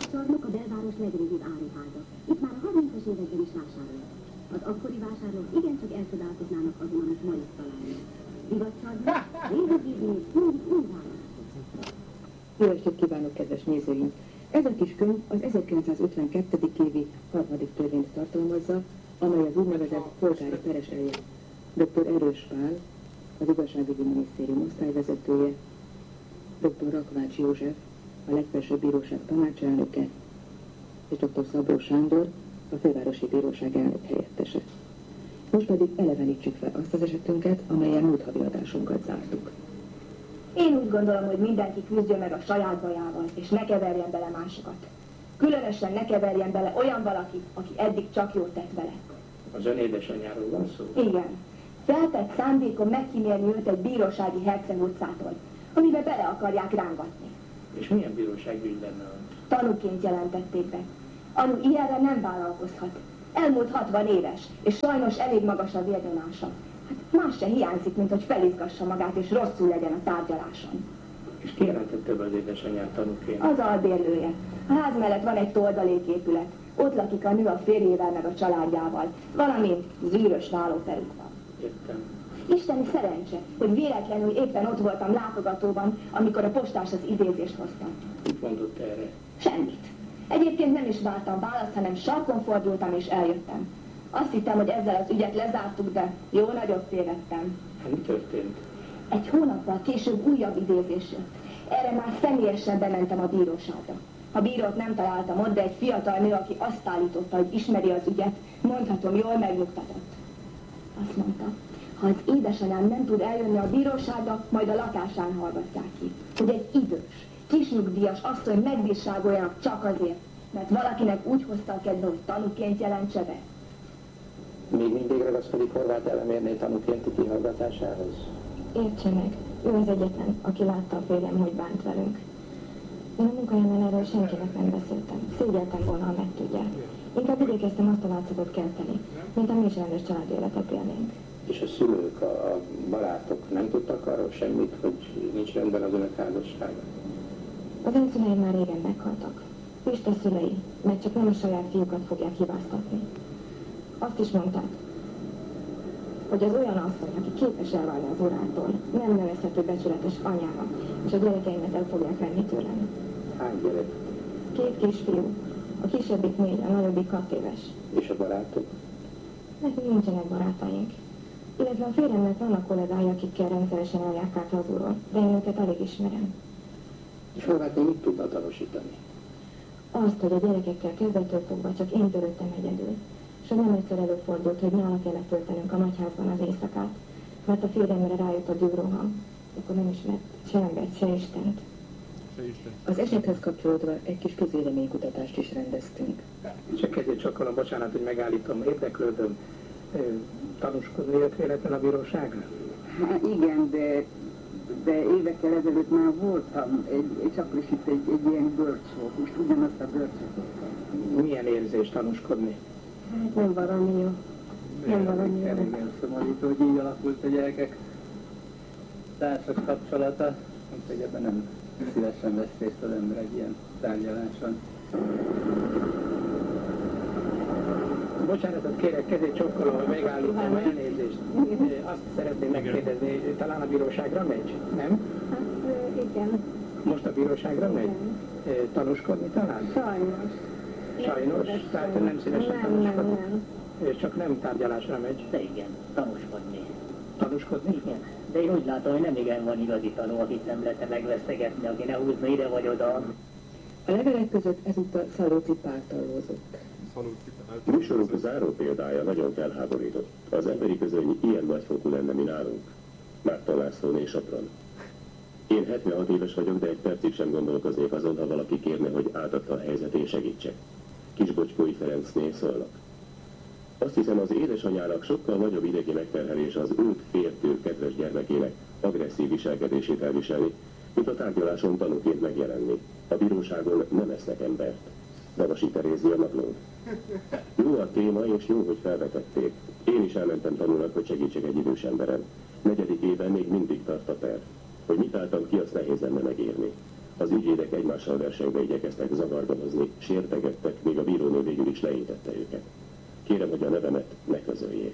divatcsarnok a belváros legrégibb áruháza. Itt már a 30-as években is vásároltak. Az akkori vásárlók igencsak elcsodálkoznának azon, amit ma is találnak. Divatcsarnok, régi-régi, mindig új választott. Jó estét kívánok, kedves nézőink! Ez a kis könyv az 1952. évi 3. törvényt tartalmazza, amely az úgynevezett polgári peres eljárás. Dr. Erős Pál, az igazságügyi minisztérium osztályvezetője, dr. Rakvács József, a legfelsőbb bíróság tanácselnöke, és dr. Szabó Sándor, a fővárosi bíróság elnök helyettese. Most pedig elevenítsük fel azt az esetünket, amelyen múlt havi adásunkat zártuk. Én úgy gondolom, hogy mindenki küzdjön meg a saját bajával, és ne keverjen bele másokat. Különösen ne keverjen bele olyan valakit, aki eddig csak jót tett vele. Az ön édesanyjáról van szó? Igen. Feltett szándékom megkímélni őt egy bírósági Herceg utcától, amiben bele akarják rángatni. És milyen bírósági ügy lenne az? Tanúként jelentették be. Anu ilyenre nem vállalkozhat. Elmúlt 60 éves, és sajnos elég magas a vérnyomása. Hát más se hiányzik, mint hogy felizgassa magát, és rosszul legyen a tárgyaláson. És ki jelentette be az édesanyját tanúként? Az albérlője. A ház mellett van egy toldaléképület. Ott lakik a nő a férjével meg a családjával, valamint zűrös nálóperük van. Értem. Isteni szerencse, hogy véletlenül éppen ott voltam látogatóban, amikor a postás az idézést hozta. Mit mondott erre? Semmit. Egyébként nem is vártam választ, hanem sarkon fordultam és eljöttem. Azt hittem, hogy ezzel az ügyet lezártuk, de jó nagyot tévedtem. Hát mi történt? Egy hónappal később újabb idézés jött. Erre már személyesen bementem a bíróságra. A bírót nem találtam ott, de egy fiatal nő, aki azt állította, hogy ismeri az ügyet, mondhatom, jól megnyugtatott. Azt mondta, ha az édesanyám nem tud eljönni a bíróságra, majd a lakásán hallgatják ki, hogy egy idős, kisnyugdíjas asszony megbírságoljanak csak azért, mert valakinek úgy hozta a kedve, hogy tanúként jelentse be. Még mindig ragaszkodik Horváth Elemérné tanúkénti kihallgatásához? Értse meg, ő az egyetlen, aki látta a férjem, hogy bánt velünk. Én a munkahelyemen erről senkinek nem beszéltem. Szégyeltem volna, ha megtudják. Inkább igyekeztem azt a látszatot kelteni, mint a mi is rendes családi életet élnénk. És a szülők, a barátok nem tudtak arról semmit, hogy nincs rendben az önök házassága? Az én szüleim már régen meghaltak. Pista szülei, mert csak nem a saját fiúkat fogják hibáztatni. Azt is mondták, hogy az olyan asszony, aki képes elválni az urától, nem nevezhető becsületes anyának, és a gyerekeimet el fogják venni tőlem. Hány gyerek? 2 kisfiú, a kisebbik 4, a nagyobbik 6 éves. És a barátok? Nekünk nincsenek barátaink. Illetve a férjemnek vannak kollégái, akikkel rendszeresen eljárkák hazulról, de én őket alig ismerem. És Horváth mit tudna tanúsítani? Azt, hogy a gyerekekkel kezdettől fogva csak én törődtem egyedül, és nem egyszer előfordult, hogy nála kellett töltenünk a nagyházban az éjszakát, mert a férjemre rájött a dűroham, akkor nem ismert se embert, se Istent. Az esethez kapcsolódva egy kis közvéleménykutatást is rendeztünk. Csak ezért csak bocsánat, hogy megállítom, érdeklődöm. Tanúskodni jött véletlen a bíróságra? Hát igen, de évekkel ezelőtt már voltam, és akkor is itt egy ilyen bölcs volt, most ugyanazt a bölcsöt. Milyen érzés tanúskodni? Hát nem valami jó. Nem valami jó. Elég szomorító, hogy így alakult a gyerekek társas kapcsolata, úgyhogy ebben nem szívesen vesz részt az ember egy ilyen tárgyaláson. Bocsánatot kérek, kezét csokkolom, hogy megállítom, elnézést. Azt szeretném megkérdezni, talán a bíróságra megy, nem? Hát igen. Most a bíróságra megy? Tanúskodni talán? Sajnos. Sajnos? Tehát nem szívesen tanúskodni? Nem. És csak nem tárgyalásra megy? De igen, tanúskodni. Tanúskodni? Igen, de én úgy látom, hogy nem igen van igazi tanú, akit nem lehetne megvesztegetni, aki ne húzna ide vagy oda. A levelek között ezúttal Szalóci Pál tallózott. Műsorunk záró példája nagyon felháborított. Az emberi közöny ilyen nagyfokú lenne, mi nálunk. Márton Lászlóné Sopron. Én 76 éves vagyok, de egy percig sem gondolkoznék azon, ha valaki kérne, hogy átadta a helyzetén segítsek. Kisbocskói Ferencné szólnak. Azt hiszem, az édesanyának sokkal nagyobb idegi megterhelés az őt fértő kedves gyermekének agresszív viselkedését elviselni, mint a tárgyaláson tanúként megjelenni. A bíróságon nem esznek embert. Davasi Terézia Naplót. Jó a téma, és jó, hogy felvetették. Én is elmentem tanulnak, hogy segítsek egy idős emberen. 4. éven még mindig tart a per. Hogy mit álltam ki, azt nehéz lenne megírni. Az ügyvédek egymással versenybe igyekeztek zavarba hozni, sértegettek, még a bírónő végül is leintette őket. Kérem, hogy a nevemet ne közöljék.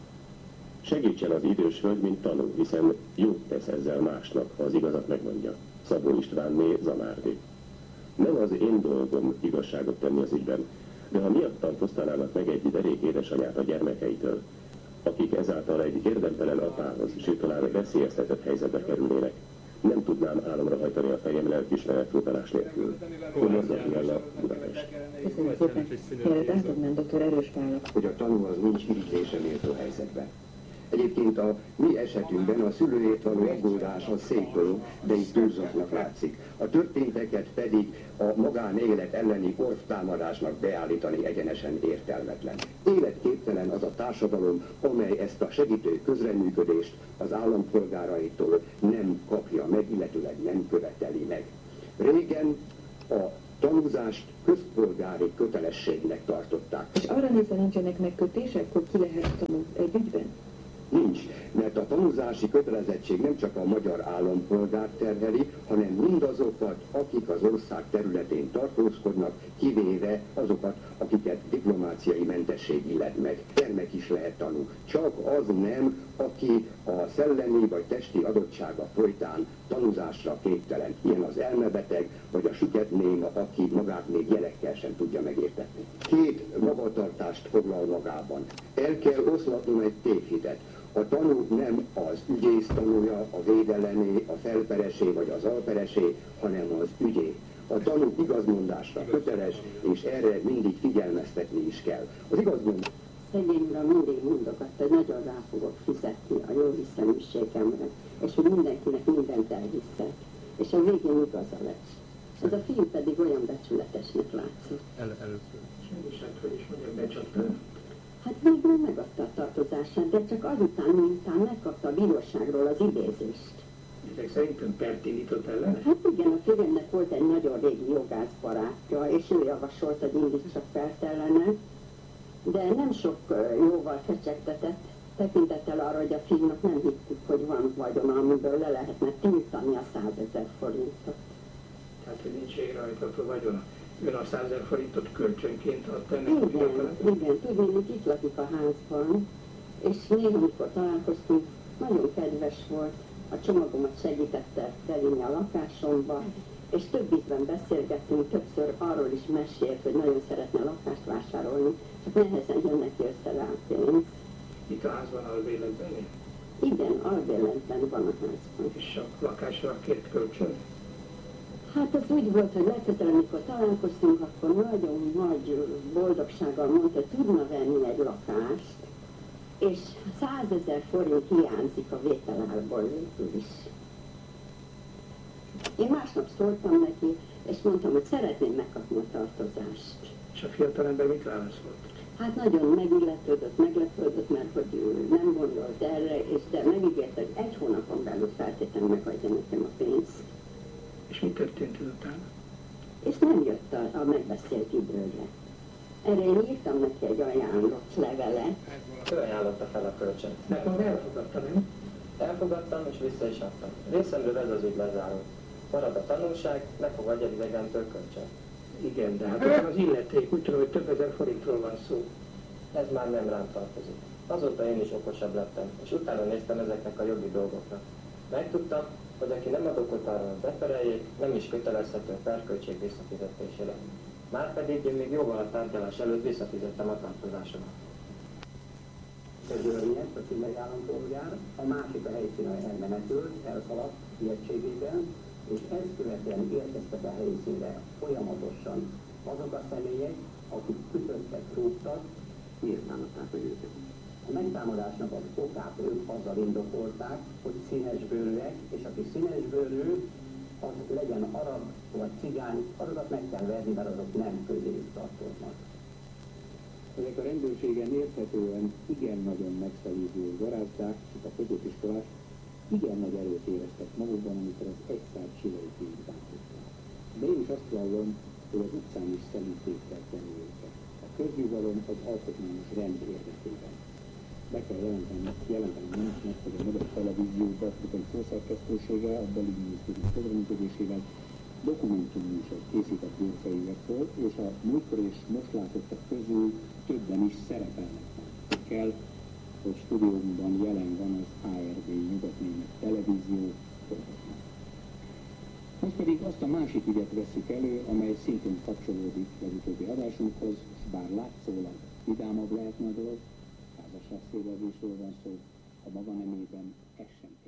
Segítsen az idős hölgy, mint tanú, hiszen jót tesz ezzel másnak, ha az igazat megmondja. Szabó Istvánné, Zamárdi. Nem az én dolgom igazságot tenni az ügyben, de ha miattam fosztanának meg egy derék édesanyát a gyermekeitől, akik ezáltal egy érdemtelen apához, sőt talán veszélyeztetett helyzetbe kerülnének, nem tudnám álomra hajtani a fejem lelkiismeret próbálás nélkül. Komor Gabriella, Budapest. Köszönöm szépen. Mielőtt átadnám dr. Erős Pálnak. Hogy a tanú az nincs irigylésre méltó helyzetben. Egyébként a mi esetünkben a szülőért való aggódás az szép dolog, de itt túlzottnak látszik. A történteket pedig a magánélet elleni orvtámadásnak beállítani egyenesen értelmetlen. Életképtelen az a társadalom, amely ezt a segítő közreműködést az állampolgáraitól nem kapja meg, illetőleg nem követeli meg. Régen a tanúzást közpolgári kötelességnek tartották. És arra nézve nincsenek megkötések, hogy ki lehet tanulni egy ügyben? Nincs, mert a tanúzási kötelezettség nem csak a magyar állampolgárt terheli, hanem mindazokat, akik az ország területén tartózkodnak, kivéve azokat, akiket diplomáciai mentesség illet meg. Gyermek is lehet tanú, csak az nem, aki a szellemi vagy testi adottsága folytán tanúzásra képtelen. Ilyen az elmebeteg, vagy a süketnéma, aki magát még jelekkel sem tudja megértetni. Két magatartást foglal magában. El kell oszlatnom egy tévhitet. A tanú nem az ügyész tanúja, a védelemé, a felperesé vagy az alperesé, hanem az ügyé. A tanú igazmondásra köteles, és erre mindig figyelmeztetni is kell. Az igazmondás... Szegény uram mindig mondogatta, hogy nagyon rá fogok fizetni a jó hiszeműségemre, és hogy mindenkinek mindent elhiszek. És a végén igaza lesz. Ez a film pedig olyan becsületesnek látszott. Először. Semmi hogy is mondjam, becsapta. Hát végül megadta a tartozását, de csak azután, miután megkapta a bíróságról az idézést. Ezek szerintem pert indított ellene? Hát igen, a férjemnek volt egy nagyon régi jogász barátja, és ő javasolt, hogy indítsak pert ellene, de nem sok jóval fecsegtetett, tekintettel arra, hogy a fiúnak nem hittük, hogy van vagyona, amiből le lehetne tiltani a 100 000 forintot. Tehát, hogy nincs végrehajtható vagyona. Ön a 100 000 forintot kölcsönként adta ennek Igen, a fiatalnak? igen, tudni, hogy itt lakik a házban, és néha, amikor találkoztunk, nagyon kedves volt, a csomagomat segítette bevinni a lakásomba, és több ízben beszélgettünk, többször arról is mesélt, hogy nagyon szeretne lakást vásárolni, csak nehezen jön neki össze rá pénz. Itt a házban albérletben él? Igen, albérletben van a házban. És a lakásra kért kölcsön? Hát az úgy volt, hogy legközelebb, amikor találkoztunk, akkor nagyon nagy boldogsággal mondta, hogy tudna venni egy lakást, és 100 000 forint hiányzik a vételárból végül is. Én másnap szóltam neki, és mondtam, hogy szeretném megkapni a tartozást. És a fiatalember mit válaszolt? Hát nagyon meglepődött, mert hogy ő nem gondolt erre, és de megígérte, hogy 1 hónapon belül feltétlenül megadja nekem a pénzt. És mi történt utána? És nem jött a megbeszélt időre. Erre én írtam neki egy ajánlott levelet. Ő ajánlotta fel a kölcsönt. Nekem elfogadta, nem? Elfogadtam és vissza is adtam. Részemről ez az ügy lezárult. Marad a tanulság, megfogadja idegentől kölcsön. Igen, de hát ott az illeték, úgy tudom, hogy több ezer forintról van szó. Ez már nem rám tartozik. Azóta én is okosabb lettem, és utána néztem ezeknek a jogi dolgoknak. Megtudtam, hogy aki nem ad okot arra, hogy bepereljék, nem is kötelezhető a perköltség visszafizetésére. Márpedig én még jóval a tárgyalás előtt visszafizettem a tartozásomat. Közölnie, a címei állampolgár, a másik a helyszínen elmenekült, elszaladt sietségében, és ezt követően érkeztek a helyszínre folyamatosan azok a személyek, akik ütöttek, rúgtak, írtámadták meg őket. A megtámadásnak az okát ők azzal indokolták, hogy színesbőrűek, és aki színesbőrű, az legyen arab vagy cigány, azokat meg kell verni, mert azok nem közéjük tartoznak. Ezek a rendőrségen érthetően igen nagyon megszelídő garázdák, a középiskolás, igen nagy erőt éreztek magukban, amikor az egyszár csileit irányították. De én is azt vallom, hogy az utcán is szemíték kell tenni őket. A köznyugalom az alkotmányos rend érdekében. Be kell jelentenem, hogy a Magyar Televízió Basztikai Főszerkesztősége a belügyminisztérium közreműködésével dokumentumműsort készített Gyurcsányékról, és a múltkor és most látottak közül többen is szerepelnek már. Kell, hogy stúdiónkban jelen van az ARD Nyugat-Német Televízió forgatnak. Most pedig azt a másik ügyet vesszük elő, amely szintén kapcsolódik legutóbbi adásunkhoz, és bár látszólag vidámabb lehetne a dolog, házasságszédelésről van szó, a maga nemében ez sem